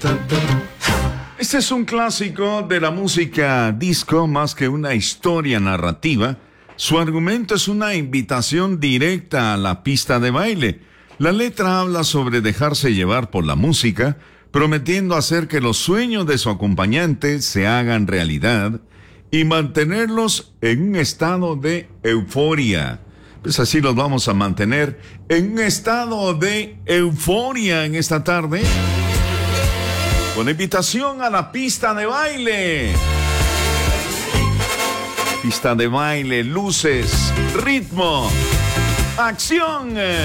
Este es un clásico de la música disco más que una historia narrativa. Su argumento es una invitación directa a la pista de baile. La letra habla sobre dejarse llevar por la música, prometiendo hacer que los sueños de su acompañante se hagan realidad y mantenerlos en un estado de euforia. Pues así los vamos a mantener en un estado de euforia en esta tarde, con invitación a la pista de baile. Pista de baile, luces, ritmo, acción.